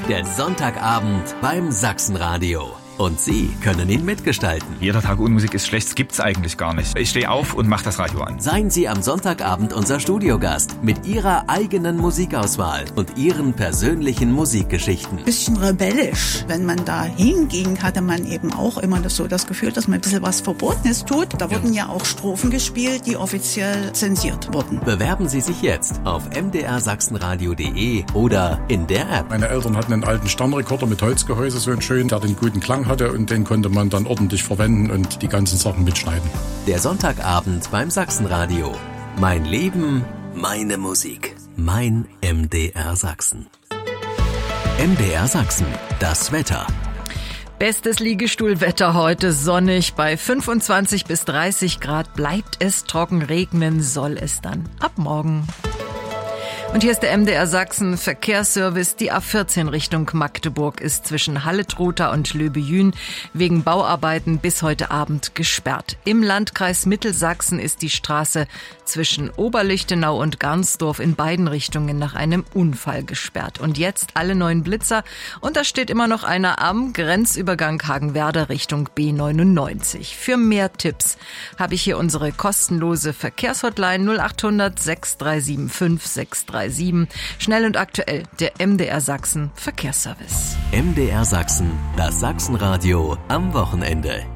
Der Sonntagabend beim Sachsenradio. Und Sie können ihn mitgestalten. Jeder Tag ohne Musik ist schlecht, das gibt's eigentlich gar nicht. Ich stehe auf und mache das Radio an. Seien Sie am Sonntagabend unser Studiogast mit Ihrer eigenen Musikauswahl und Ihren persönlichen Musikgeschichten. Bisschen rebellisch. Wenn man da hinging, hatte man eben auch immer das Gefühl, dass man ein bisschen was Verbotenes tut. Da wurden ja auch Strophen gespielt, die offiziell zensiert wurden. Bewerben Sie sich jetzt auf mdrsachsenradio.de oder in der App. Meine Eltern hatten einen alten Sternrekorder mit Holzgehäuse, so einen schönen, der den guten Klang hatte, und den konnte man dann ordentlich verwenden und die ganzen Sachen mitschneiden. Der Sonntagabend beim Sachsenradio. Mein Leben, meine Musik. Mein MDR Sachsen. MDR Sachsen, das Wetter. Bestes Liegestuhlwetter heute, sonnig bei 25 bis 30 Grad. Bleibt es trocken, regnen soll es dann ab morgen. Und hier ist der MDR Sachsen Verkehrsservice. Die A14 Richtung Magdeburg ist zwischen Halle-Trotha und Löbejün wegen Bauarbeiten bis heute Abend gesperrt. Im Landkreis Mittelsachsen ist die Straße zwischen Oberlichtenau und Garnsdorf in beiden Richtungen nach einem Unfall gesperrt. Und jetzt alle neuen Blitzer. Und da steht immer noch einer am Grenzübergang Hagenwerder Richtung B99. Für mehr Tipps habe ich hier unsere kostenlose Verkehrshotline 0800 6375 637. Schnell und aktuell, der MDR Sachsen Verkehrsservice. MDR Sachsen, das Sachsenradio am Wochenende.